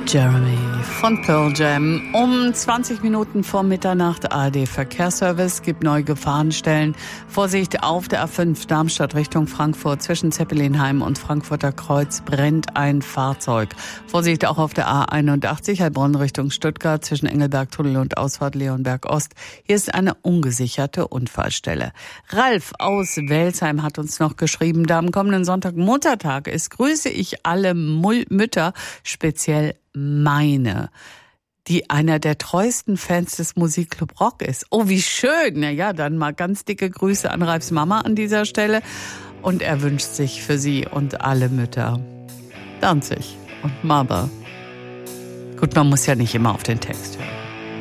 Jeremy von Pearl Jam. Um 20 Minuten vor Mitternacht ARD Verkehrsservice gibt neue Gefahrenstellen. Vorsicht auf der A5 Darmstadt Richtung Frankfurt. Zwischen Zeppelinheim und Frankfurter Kreuz brennt ein Fahrzeug. Vorsicht auch auf der A81 Heilbronn Richtung Stuttgart zwischen Engelberg-Tunnel und Ausfahrt Leonberg Ost. Hier ist eine ungesicherte Unfallstelle. Ralf aus Welsheim hat uns noch geschrieben, da am kommenden Sonntag Muttertag ist, grüße ich alle Mütter, speziell meine, die einer der treuesten Fans des Musikclub Rock ist. Oh, wie schön. Na ja, dann mal ganz dicke Grüße an Ralfs Mama an dieser Stelle. Und er wünscht sich für sie und alle Mütter Danzig und Mother. Gut, man muss ja nicht immer auf den Text hören.